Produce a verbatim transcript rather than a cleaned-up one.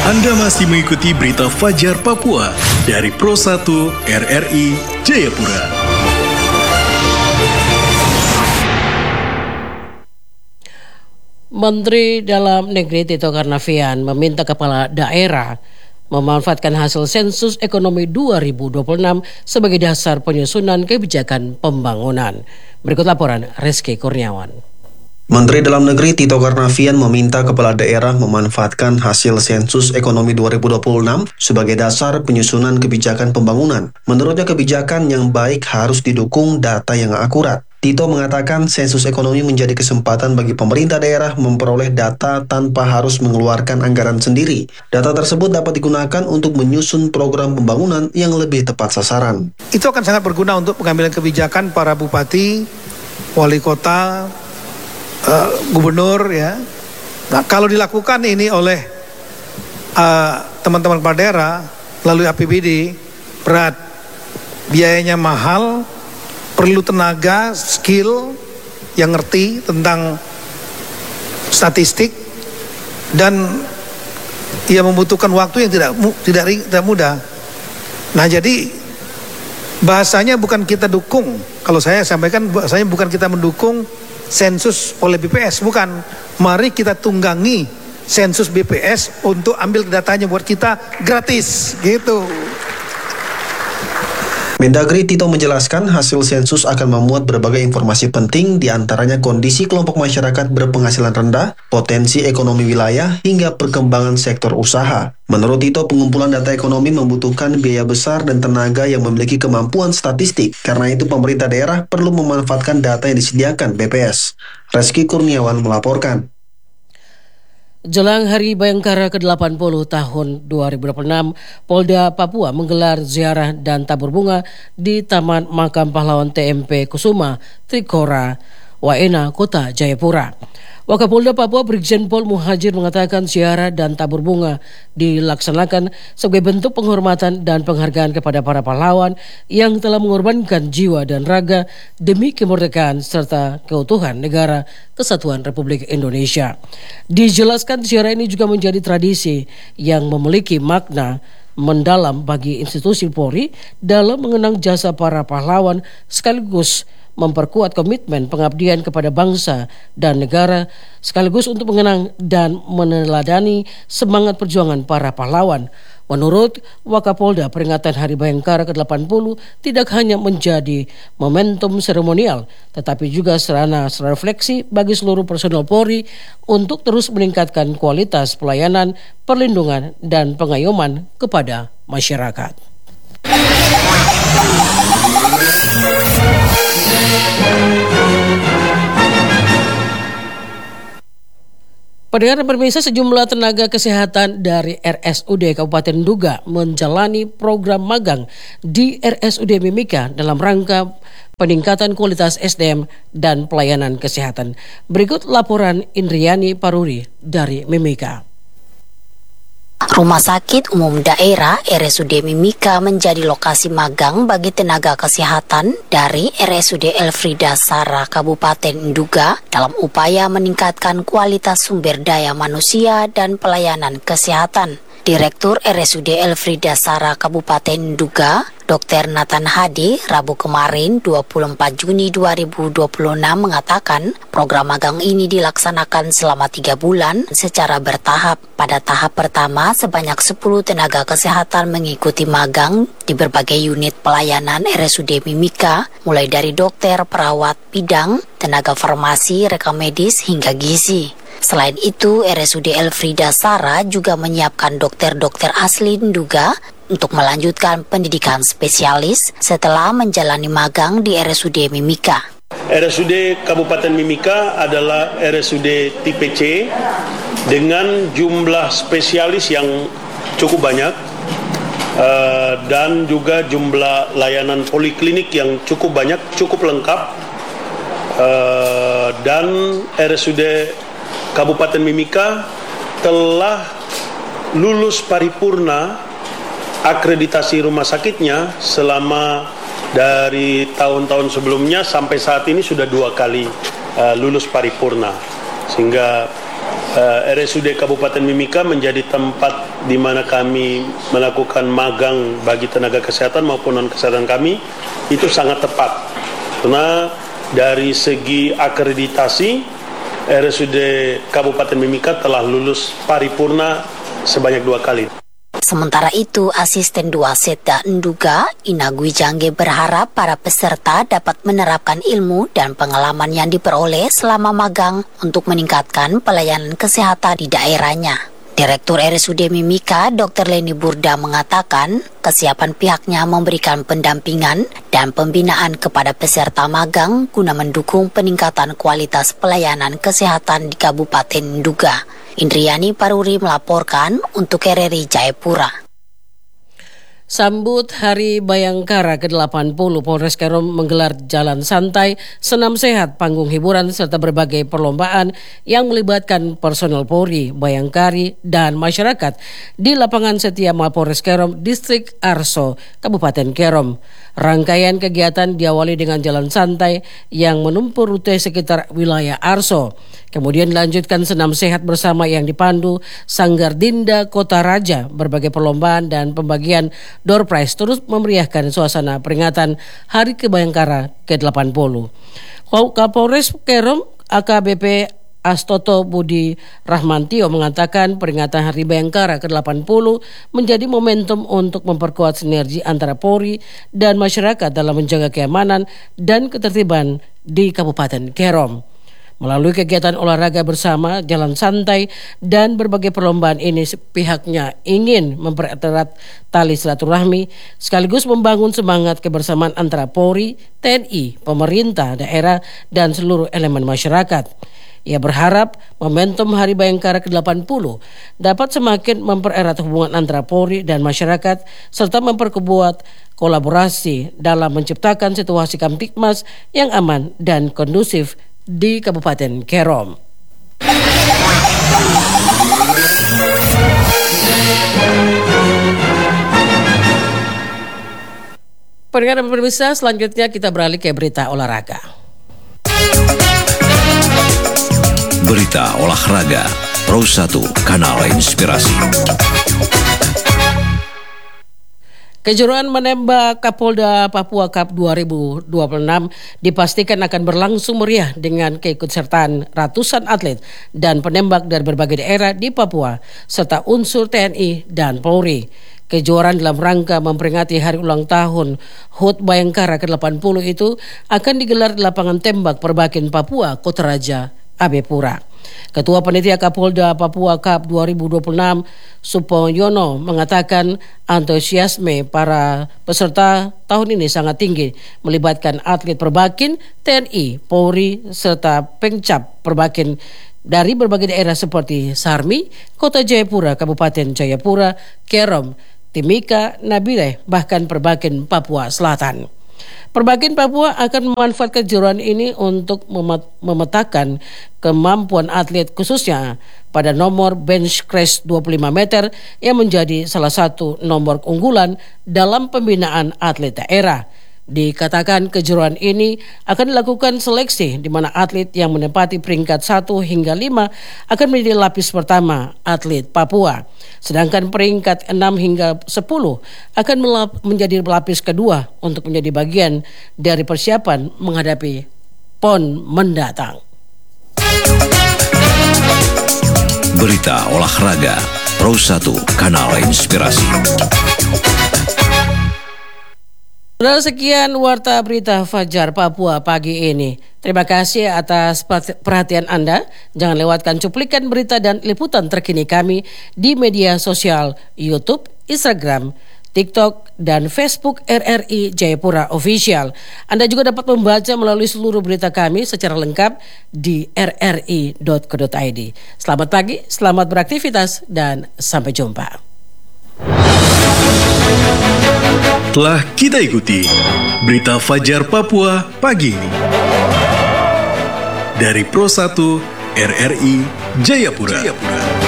Anda masih mengikuti berita Fajar Papua dari Pro satu R R I Jayapura. Menteri Dalam Negeri Tito Karnavian meminta kepala daerah memanfaatkan hasil sensus ekonomi dua ribu dua puluh enam sebagai dasar penyusunan kebijakan pembangunan. Berikut laporan Reski Kurniawan. Menteri Dalam Negeri Tito Karnavian meminta kepala daerah memanfaatkan hasil sensus ekonomi dua ribu dua puluh enam sebagai dasar penyusunan kebijakan pembangunan. Menurutnya kebijakan yang baik harus didukung data yang akurat. Tito mengatakan sensus ekonomi menjadi kesempatan bagi pemerintah daerah memperoleh data tanpa harus mengeluarkan anggaran sendiri. Data tersebut dapat digunakan untuk menyusun program pembangunan yang lebih tepat sasaran. Itu akan sangat berguna untuk pengambilan kebijakan para bupati, wali kota, uh, gubernur ya. Nah, kalau dilakukan ini oleh uh, teman-teman kepala daerah melalui A P B D, berat, biayanya mahal, perlu tenaga, skill yang ngerti tentang statistik, dan ia membutuhkan waktu yang tidak tidak tidak mudah. Nah, jadi bahasanya bukan kita dukung. Kalau saya sampaikan bahasanya bukan kita mendukung sensus oleh B P S, bukan. Mari kita tunggangi sensus B P S untuk ambil datanya buat kita gratis, gitu. Mendagri Tito menjelaskan hasil sensus akan memuat berbagai informasi penting, diantaranya kondisi kelompok masyarakat berpenghasilan rendah, potensi ekonomi wilayah, hingga perkembangan sektor usaha. Menurut Tito, pengumpulan data ekonomi membutuhkan biaya besar dan tenaga yang memiliki kemampuan statistik. Karena itu pemerintah daerah perlu memanfaatkan data yang disediakan B P S. Reski Kurniawan melaporkan. Jelang Hari Bayangkara ke delapan puluh tahun dua ribu dua puluh enam, Polda Papua menggelar ziarah dan tabur bunga di Taman Makam Pahlawan T M P Kusuma, Trikora, Waena, Kota Jayapura. Wakapolda Papua Brigjen Pol Muhajir mengatakan ziarah dan tabur bunga dilaksanakan sebagai bentuk penghormatan dan penghargaan kepada para pahlawan yang telah mengorbankan jiwa dan raga demi kemerdekaan serta keutuhan negara Kesatuan Republik Indonesia. Dijelaskan ziarah ini juga menjadi tradisi yang memiliki makna mendalam bagi institusi Polri dalam mengenang jasa para pahlawan sekaligus memperkuat komitmen pengabdian kepada bangsa dan negara sekaligus untuk mengenang dan meneladani semangat perjuangan para pahlawan. Menurut Wakapolda, peringatan Hari Bayangkara ke delapan puluh tidak hanya menjadi momentum seremonial, tetapi juga sarana refleksi bagi seluruh personel Polri untuk terus meningkatkan kualitas pelayanan, perlindungan, dan pengayoman kepada masyarakat. Pendengar dan pemirsa, sejumlah tenaga kesehatan dari R S U D Kabupaten Nduga menjalani program magang di R S U D Mimika dalam rangka peningkatan kualitas S D M dan pelayanan kesehatan. Berikut laporan Indriani Paruri dari Mimika. Rumah Sakit Umum Daerah R S U D Mimika menjadi lokasi magang bagi tenaga kesehatan dari R S U D Elfrida Sara Kabupaten Nduga dalam upaya meningkatkan kualitas sumber daya manusia dan pelayanan kesehatan. Direktur R S U D Elfrida Sara Kabupaten Nduga, Dokter Nathan Hadi, Rabu kemarin dua puluh empat Juni dua ribu dua puluh enam mengatakan program magang ini dilaksanakan selama tiga bulan secara bertahap. Pada tahap pertama, sebanyak sepuluh tenaga kesehatan mengikuti magang di berbagai unit pelayanan R S U D Mimika, mulai dari dokter, perawat, bidang, tenaga farmasi, rekam medis, hingga gizi. Selain itu, R S U D Elfrida Sara juga menyiapkan dokter-dokter asli Nduga untuk melanjutkan pendidikan spesialis setelah menjalani magang di R S U D Mimika. R S U D Kabupaten Mimika adalah R S U D tipe C dengan jumlah spesialis yang cukup banyak uh, dan juga jumlah layanan poliklinik yang cukup banyak, cukup lengkap, uh, dan R S U D Kabupaten Mimika telah lulus paripurna akreditasi rumah sakitnya selama dari tahun-tahun sebelumnya sampai saat ini sudah dua kali uh, lulus paripurna, sehingga uh, R S U D Kabupaten Mimika menjadi tempat di mana kami melakukan magang bagi tenaga kesehatan maupun non-kesehatan kami itu sangat tepat. Karena dari segi akreditasi, R S U D Kabupaten Mimika telah lulus paripurna sebanyak dua kali. Sementara itu, Asisten dua Setda Nduga, Inagwi Jangge berharap para peserta dapat menerapkan ilmu dan pengalaman yang diperoleh selama magang untuk meningkatkan pelayanan kesehatan di daerahnya. Direktur R S U D Mimika, Doktor Leni Burda mengatakan, kesiapan pihaknya memberikan pendampingan dan pembinaan kepada peserta magang guna mendukung peningkatan kualitas pelayanan kesehatan di Kabupaten Nduga. Indriani Paruri melaporkan untuk R R I Jayapura. Sambut Hari Bayangkara ke delapan puluh, Polres Kerom menggelar jalan santai, senam sehat, panggung hiburan, serta berbagai perlombaan yang melibatkan personel Polri, Bayangkari, dan masyarakat di lapangan Setia Mapolres Kerom, Distrik Arso, Kabupaten Kerom. Rangkaian kegiatan diawali dengan jalan santai yang menempuh rute sekitar wilayah Arso. Kemudian dilanjutkan senam sehat bersama yang dipandu Sanggar Dinda Kota Raja. Berbagai perlombaan dan pembagian door prize terus memeriahkan suasana peringatan Hari Kebayangkara ke delapan puluh. Kapolres Kerom A K B P Astoto Budi Rahmantio mengatakan peringatan Hari Bayangkara ke delapan puluh menjadi momentum untuk memperkuat sinergi antara Polri dan masyarakat dalam menjaga keamanan dan ketertiban di Kabupaten Kerom. Melalui kegiatan olahraga bersama, jalan santai, dan berbagai perlombaan ini pihaknya ingin mempererat tali silaturahmi sekaligus membangun semangat kebersamaan antara Polri, T N I, pemerintah, daerah, dan seluruh elemen masyarakat. Ia berharap momentum Hari Bayangkara ke delapan puluh dapat semakin mempererat hubungan antara Polri dan masyarakat serta memperkuat kolaborasi dalam menciptakan situasi Kamtibmas yang aman dan kondusif di Kabupaten Kerom. Pendengar dan pemirsa, selanjutnya kita beralih ke berita olahraga. Berita olahraga Pro satu Kanal Inspirasi. Kejuaraan menembak Kapolda Papua Cup dua ribu dua puluh enam dipastikan akan berlangsung meriah dengan keikutsertaan ratusan atlet dan penembak dari berbagai daerah di Papua serta unsur T N I dan Polri. Kejuaraan dalam rangka memperingati hari ulang tahun H U T Bayangkara ke delapan puluh itu akan digelar di lapangan tembak Perbakin Papua, Kota Raja, Abepura. Ketua Panitia Kapolda Papua Cup dua ribu dua puluh enam Supoyono mengatakan antusiasme para peserta tahun ini sangat tinggi, melibatkan atlet Perbakin, T N I, Polri, serta Pengcap Perbakin dari berbagai daerah seperti Sarmi, Kota Jayapura, Kabupaten Jayapura, Kerom, Timika, Nabire, bahkan Perbakin Papua Selatan. Perbakin Papua akan memanfaatkan kejuaraan ini untuk memetakan kemampuan atlet khususnya pada nomor bench press dua puluh lima meter yang menjadi salah satu nomor unggulan dalam pembinaan atlet daerah. Dikatakan kejuaraan ini akan dilakukan seleksi di mana atlet yang menempati peringkat satu hingga lima akan menjadi lapis pertama atlet Papua. Sedangkan peringkat enam hingga sepuluh akan menjadi lapis kedua untuk menjadi bagian dari persiapan menghadapi P O N mendatang. Berita olahraga Pro satu Kanal Inspirasi. Saudara, sekian Warta Berita Fajar Papua pagi ini. Terima kasih atas perhatian Anda. Jangan lewatkan cuplikan berita dan liputan terkini kami di media sosial YouTube, Instagram, TikTok, dan Facebook R R I Jayapura Official. Anda juga dapat membaca melalui seluruh berita kami secara lengkap di r r i dot co dot i d. Selamat pagi, selamat beraktivitas, dan sampai jumpa. Telah kita ikuti Berita Fajar Papua pagi ini dari Pro satu R R I Jayapura. Jayapura.